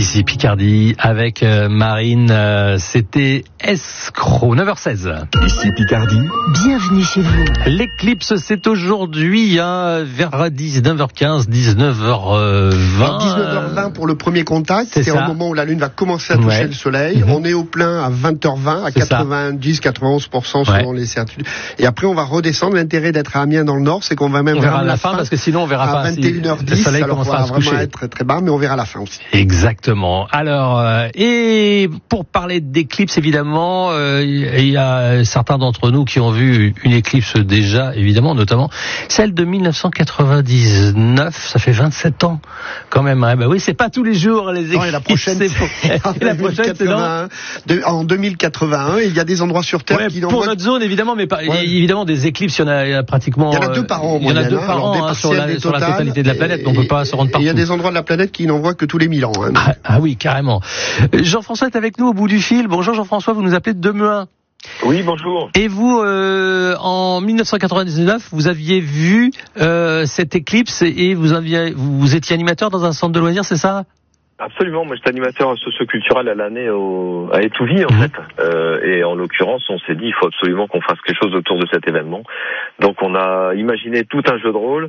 Ici Picardie avec Marine, c'était Escroc, 9h16. Ici Picardie. Bienvenue chez vous. L'éclipse, c'est aujourd'hui vers 19h15, 19h20. 19h20 pour le premier contact, c'est au moment où la Lune va commencer à toucher le Soleil. On est au plein à 20h20, à 90-91% selon les certitudes. Et après, on va redescendre. L'intérêt d'être à Amiens dans le Nord, c'est qu'on va même vers la fin, parce que sinon on verra pas. À 21h10, le soleil alors commencera à se coucher. Vraiment être très bas, mais on verra la fin aussi. Exactement. Alors, et pour parler d'éclipse, évidemment, il y a certains d'entre nous qui ont vu une éclipse déjà, évidemment, notamment celle de 1999. Ça fait 27 ans, quand même. Hein. Ben oui, c'est pas tous les jours les éclipses. Non, et la prochaine, la prochaine, c'est en 2081. Il y a des endroits sur Terre qui pour notre zone, évidemment, mais évidemment des éclipses, il y en a pratiquement. Il y en a 2 par an. Il y en a 2 par an sur la totalité de la planète. On peut pas se rendre partout. Il y a des endroits de la planète qui n'en voient que tous les 1000 ans. Hein. Ah oui, carrément. Jean-François est avec nous au bout du fil. Bonjour Jean-François, vous nous appelez de Demuin. Oui, bonjour. Et vous, en 1999, vous aviez vu cette éclipse et vous étiez animateur dans un centre de loisirs, c'est ça ? Absolument, moi j'étais animateur socio-culturel à l'année à Étouville en fait. Et en l'occurrence, on s'est dit il faut absolument qu'on fasse quelque chose autour de cet événement. Donc on a imaginé tout un jeu de rôle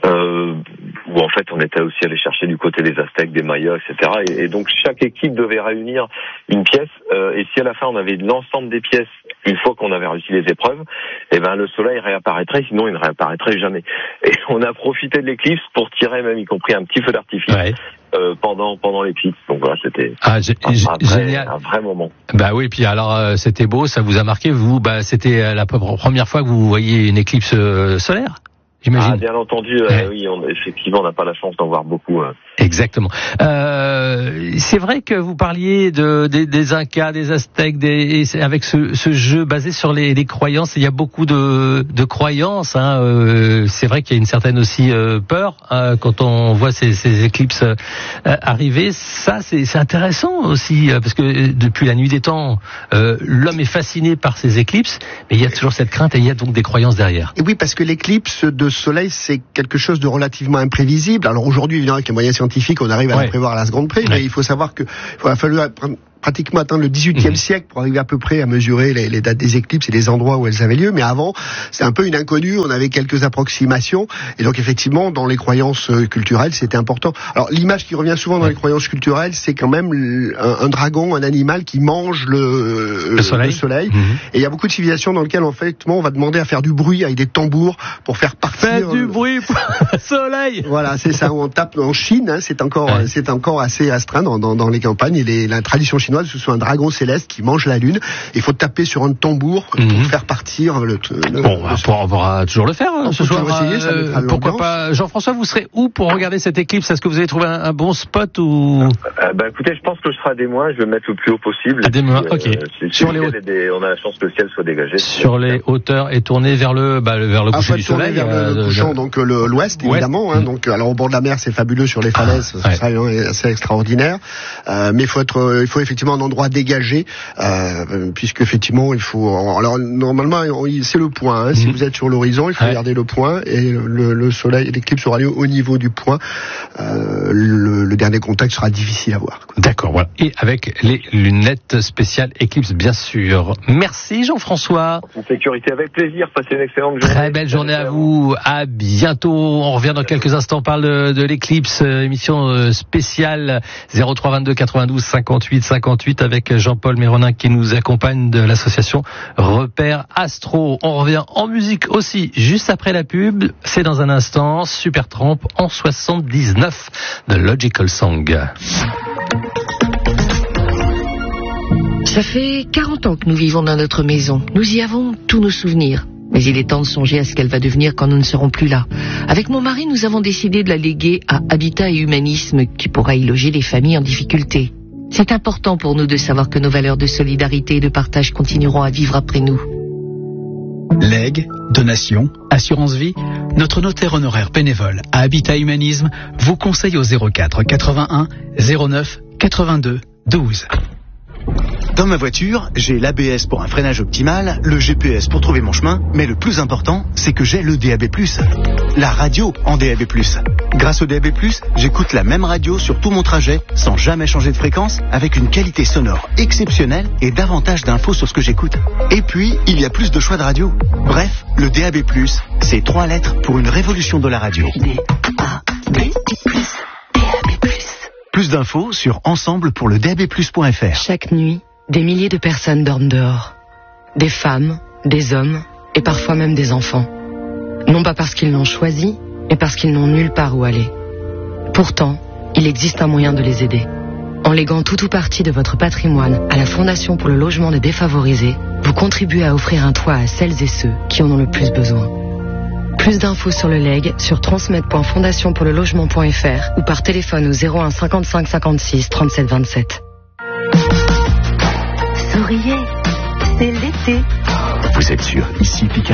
où en fait on était aussi allé chercher du côté des Aztèques, des Mayas, etc. Et donc chaque équipe devait réunir une pièce. Et si à la fin on avait l'ensemble des pièces une fois qu'on avait réussi les épreuves, eh ben le soleil réapparaîtrait, sinon il ne réapparaîtrait jamais. Et on a profité de l'éclipse pour tirer même y compris un petit feu d'artifice. Ouais. Pendant l'éclipse. Donc voilà, c'était un vrai moment. Bah oui, puis alors c'était beau, ça vous a marqué, vous, c'était la première fois que vous voyez une éclipse solaire, j'imagine. Ah, bien entendu, oui, effectivement, on n'a pas la chance d'en voir beaucoup. Exactement. C'est vrai que vous parliez des Incas, des Aztèques, avec ce jeu basé sur les croyances. Il y a beaucoup de croyances. Hein. C'est vrai qu'il y a une certaine aussi peur quand on voit ces éclipses arriver. Ça, c'est intéressant aussi parce que depuis la nuit des temps, l'homme est fasciné par ces éclipses, mais il y a toujours cette crainte et il y a donc des croyances derrière. Et oui, parce que l'éclipse de soleil, c'est quelque chose de relativement imprévisible. Alors aujourd'hui, évidemment, avec les moyens scientifiques, on arrive à la prévoir à la seconde près, mais il faut savoir qu'il a fallu pratiquement atteindre le XVIIIe siècle pour arriver à peu près à mesurer les dates des éclipses et les endroits où elles avaient lieu. Mais avant, c'est un peu une inconnue. On avait quelques approximations. Et donc, effectivement, dans les croyances culturelles, c'était important. Alors, l'image qui revient souvent dans les croyances culturelles, c'est quand même un dragon, un animal qui mange le soleil. Et il y a beaucoup de civilisations dans lesquelles, en fait, on va demander à faire du bruit avec des tambours pour faire partir... Faites du bruit pour le soleil. Voilà, c'est ça. Où on tape en Chine, hein, c'est encore assez astreint dans les campagnes. Et la tradition chinoise, ce soit un dragon céleste qui mange la lune. Il faut taper sur un tambour pour faire partir on pourra toujours le faire ce soir. Pourquoi pas. Jean-François, vous serez où pour regarder cette éclipse? Est-ce que vous avez trouvé un bon spot ou écoutez, je pense que je serai à Demuin. Je vais me mettre le plus haut possible. À Demuin, ok. Sur les on a la chance que le ciel soit dégagé. Sur les hauteurs et tourné vers le coucher du soleil. Vers le couchant, donc l'ouest évidemment. Hein, donc alors au bord de la mer, c'est fabuleux sur les falaises. Ce sera assez extraordinaire. Mais il faut effectivement un endroit dégagé, puisque effectivement il faut. Alors normalement c'est le point. Hein, si vous êtes sur l'horizon, il faut regarder le point et le soleil, l'éclipse aura lieu au niveau du point. Le dernier contact sera difficile à voir. D'accord, voilà. Et avec les lunettes spéciales éclipse, bien sûr. Merci Jean-François. En sécurité, avec plaisir. Passez une excellente journée. Très belle journée à vous. À bientôt. On revient dans quelques instants. On parle de l'éclipse, émission spéciale 03 22 92 58 58 avec Jean-Paul Méronin qui nous accompagne de l'association Repère Astro. On revient en musique aussi juste après la pub. C'est dans un instant Supertramp en 79 de Logical Song. Ça fait 40 ans que nous vivons dans notre maison. Nous y avons tous nos souvenirs. Mais il est temps de songer à ce qu'elle va devenir quand nous ne serons plus là. Avec mon mari, nous avons décidé de la léguer à Habitat et Humanisme qui pourra y loger les familles en difficulté. C'est important pour nous de savoir que nos valeurs de solidarité et de partage continueront à vivre après nous. Legs, donations, assurance vie, notre notaire honoraire bénévole à Habitat Humanisme vous conseille au 04 81 09 82 12. Dans ma voiture, j'ai l'ABS pour un freinage optimal, le GPS pour trouver mon chemin, mais le plus important, c'est que j'ai le DAB+, la radio en DAB+. Grâce au DAB+, j'écoute la même radio sur tout mon trajet, sans jamais changer de fréquence, avec une qualité sonore exceptionnelle et davantage d'infos sur ce que j'écoute. Et puis, il y a plus de choix de radio. Bref, le DAB+, c'est 3 lettres pour une révolution de la radio. DAB+. Plus d'infos sur ensemblepourledabplus.fr. Chaque nuit, des milliers de personnes dorment dehors. Des femmes, des hommes et parfois même des enfants. Non pas parce qu'ils l'ont choisi, mais parce qu'ils n'ont nulle part où aller. Pourtant, il existe un moyen de les aider. En léguant tout ou partie de votre patrimoine à la Fondation pour le logement des défavorisés, vous contribuez à offrir un toit à celles et ceux qui en ont le plus besoin. Plus d'infos sur le legs sur transmet.fondationpourlelogement.fr ou par téléphone au 01 55 56 37 27. Souriez, c'est l'été. Vous êtes sûr, ici Picardie.